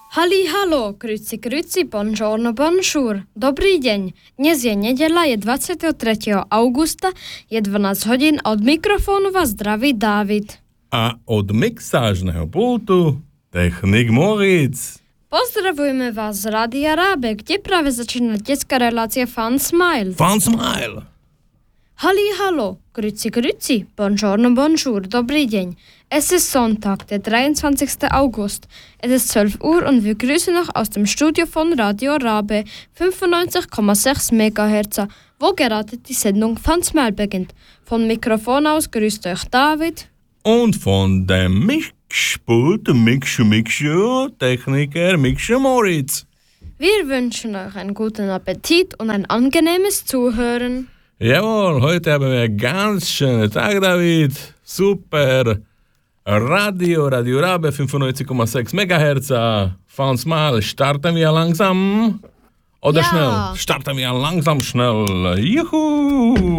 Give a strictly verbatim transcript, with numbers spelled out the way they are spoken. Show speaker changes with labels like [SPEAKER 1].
[SPEAKER 1] Halí, halo, grüci, grüci, buongiorno, bonjour. Dobrý deň. Dnes je nedeľa, je dvadsiateho tretieho augusta, je dvanásť hodín, od mikrofónu vás zdraví Dávid.
[SPEAKER 2] A od mixážneho pultu technik Moritz.
[SPEAKER 1] Pozdravujeme vás z Rádia Rábe, kde práve začína detská relácia Fun Smile.
[SPEAKER 2] Fun Smile.
[SPEAKER 1] Halli, hallo, grüezi, grüezi, buongiorno, bonjour, dobrý deň. Es ist Sonntag, der dreiundzwanzigster August. Es ist zwölf Uhr und wir grüßen euch aus dem Studio von Radio Rabe fünfundneunzig Komma sechs Megahertz, wo gerade die Sendung Fun Smile beginnt. Vom Mikrofon aus grüßt euch David.
[SPEAKER 2] Und von dem Mixpult, Mixu Mixu, Techniker Mixu Moritz.
[SPEAKER 1] Wir wünschen euch einen guten Appetit und ein angenehmes Zuhören.
[SPEAKER 2] Jawohl, heute haben wir einen ganz schönen Tag, David. Super. Radio, Radio Rabe fünfundneunzig Komma sechs Megahertz. Fun Smile, starten wir langsam. Oder
[SPEAKER 1] Ja.
[SPEAKER 2] schnell? Starten wir langsam schnell. Juhu.